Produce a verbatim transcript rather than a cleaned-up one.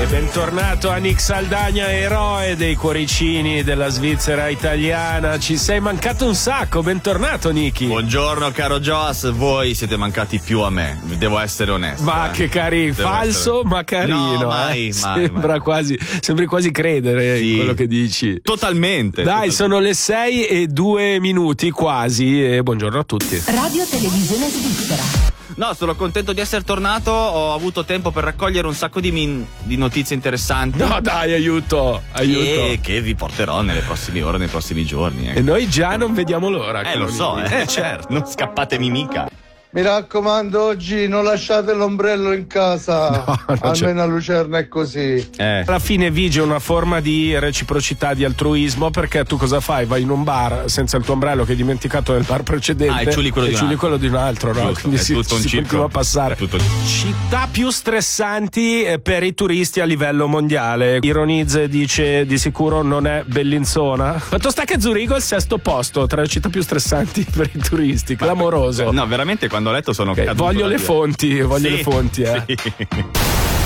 E bentornato a Nick Saldagna, eroe dei cuoricini della Svizzera italiana. Ci sei mancato un sacco, bentornato Nicky. Buongiorno caro Joas, voi siete mancati più a me, devo essere onesto. Ma eh. che carino, Devo falso essere... ma carino. No, mai, eh. mai, Sembra mai. quasi, sembri quasi credere Sì. in quello che dici. Totalmente. Dai, totalmente. sono le sei e due minuti quasi e buongiorno a tutti. Radio Televisione Svizzera. No, sono contento di essere tornato, ho avuto tempo per raccogliere un sacco di, min- di notizie interessanti. No dai, aiuto, aiuto. Che, che vi porterò nelle prossime ore, nei prossimi giorni. Eh, E noi già non vediamo l'ora. eh lo so, eh, eh certo, non scappatemi mica. Mi raccomando, oggi non lasciate l'ombrello in casa. No, non c'è. Almeno a Lucerna è così. Eh. Alla fine vige una forma di reciprocità, di altruismo, perché tu cosa fai? Vai in un bar senza il tuo ombrello che hai dimenticato nel bar precedente Ah, e ciuli quello e di un ciuli altro. quello di un altro, no? Giusto, Quindi è si, tutto un si circo. continua a passare. È tutto- Città più stressanti eh, per i turisti a livello mondiale. Ironizze dice di sicuro non è Bellinzona. Fatto sta che Zurigo è il sesto posto tra le città più stressanti per i turisti, clamoroso. No, veramente quando ho letto sono Ok, caduto voglio da le dire. fonti, voglio Sì, le fonti, eh. sì.